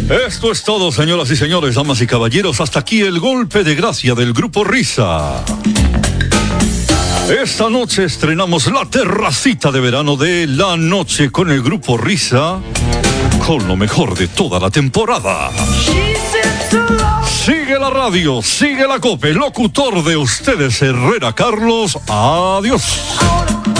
Esto es todo, señoras y señores, damas y caballeros. Hasta aquí el golpe de gracia del Grupo Risa. Esta noche estrenamos la terracita de verano de La Noche con el Grupo Risa, con lo mejor de toda la temporada. Sigue la radio, sigue la COPE, locutor de ustedes, Herrera Carlos. Adiós.